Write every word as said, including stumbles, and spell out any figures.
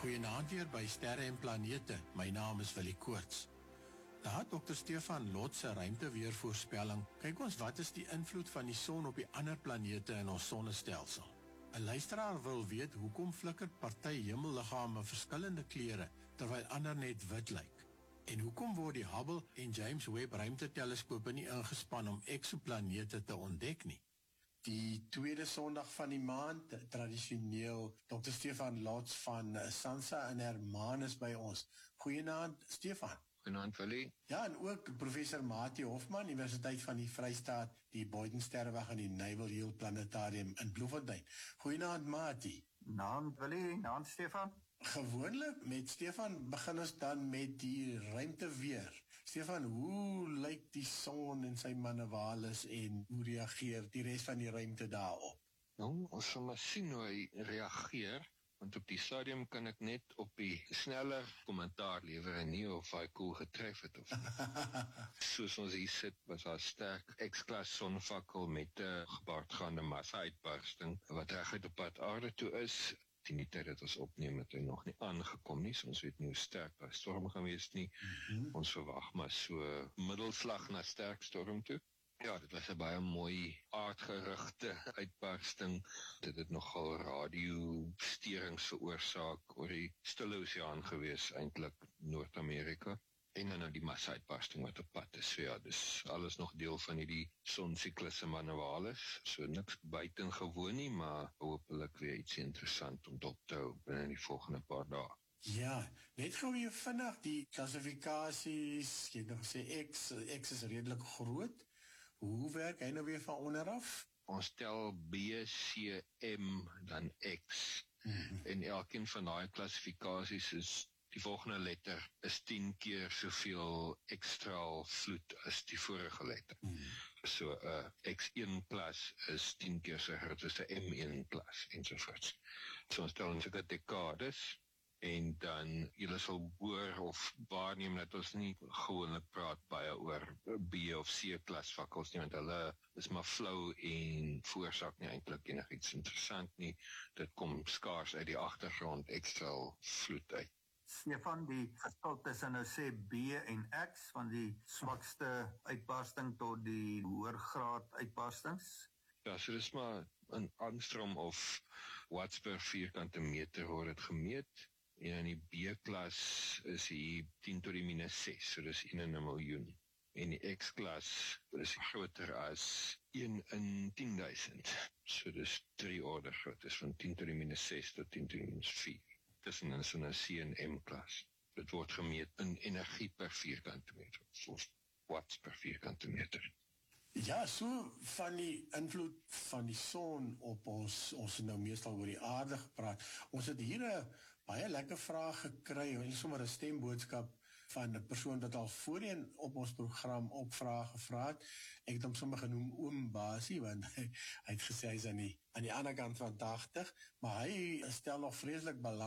Goeienaand weer by Sterre en Planete. My naam is Willie Koorts. Daar dokter Stefan Lotz se ruimteweervoorspelling. Kyk ons wat is die invloed van die son op die ander planete in ons sonnestelsel. 'n Luisteraar wil weet hoekom flikker party hemelliggame verskillende kleure terwyl ander net wit lyk. En hoekom word die Hubble en James Webb ruimteteleskope nie ingespan om eksoplanete te ontdek nie? Die tweede Sondag van die maand, tradisioneel, dokter Stefan Lotz van Sansa en Hermanus by ons. Goeienaand, Stefan. Goeienaand, Willie. Ja, en ook professor Mati Hofman, Universiteit van die Vrystaat, die Boydensterreweg en die Naval Hill Planetarium in Bloemfontein. Goeienaand, Mati. Naand, Willie. Naand, Stefan. Gewoonlik met Stefan begin ons dan met die ruimteweer. Stefan, hoe lyk die son en sy manewales en hoe reageer die res van die ruimte daarop? Nou, ons sal maar sien hoe hy reageer, want op die stadium kan ek net op die sneller kommentaar lewer en nie of hy koel getref het of nie. Soos ons hier sit, was daar sterk X-klas sonvakkel met 'n uh, gepaardgaande massa-uitbarsting wat reguit op pad aarde toe is. In die tyd dat ons opneem het hy nog nie aangekom nie, so ons weet nie hoe sterk die storm gaan wees nie. Mm-hmm. Ons verwag maar so middelslag na sterk storm toe. Ja, dit was 'n baie mooi aardgerigte uitbarsting. Dit het nogal radiosterings veroorsaak oor die Stille Oseaan gewees, eintlik Noord-Amerika. En dan nou die massa-uitbarsting wat op pad is. So ja, dis alles nog deel van die sonsiklusse manualis. So niks buitengewoon nie, maar hopelik weer iets interessant om op te hou binne die volgende paar dae. Ja, net gou weer vinnig die klassifikasies. Jy het nog gesê X, X is redelik groot. Hoe werk hy nou weer van onderaf? Ons tel B, C, M, dan X. Mm-hmm. En elkeen van daai klassifikasies is die volgende letter is tien keer soveel extra vloed as die vorige letter. Mm. So, uh, X een plus is tien keer so groot as 'n M een plus, ensovoorts. So, ons tel ons ook dekades, en dan, julle sal hoor of waarneem dat ons nie gewoonlik praat baie oor B of C klas vakkels nie, want hulle is maar flou en veroorsaak nie eintlik enigiets interessant nie. Dit kom skaars uit die agtergrond extra vloed uit. Stefan, die verskil tussen nou sê B en X, van die swakste uitbarsting tot die hoër graad uitbarstings? Ja, so dis maar in Angstrom of watts per vierkante meter word het gemeet, en in die B-klas is hier tien tot die minus ses, so dis een in 'n miljoen. En die X-klas is groter as een in tien duisend, so dis drie orde groot, dis van tien tot die minus ses tot tien tot die minus vier. Tussen in so'n C en M-klas. Dit word gemeet in energie per vierkante meter, of watts per vierkante meter. Ja, so van die invloed van die son op ons, ons het nou meestal oor die aarde gepraat. Ons het hier 'n baie lekker vraag gekry, en sommer 'n stemboodskap van 'n persoon wat al voorheen op ons program op vrae gevra het. Ek het hom sommer genoem Oom Basie, want hy, hy het gesê hy is aan die, aan die ander kant van tachtig, maar hy stel nog vreeslik belang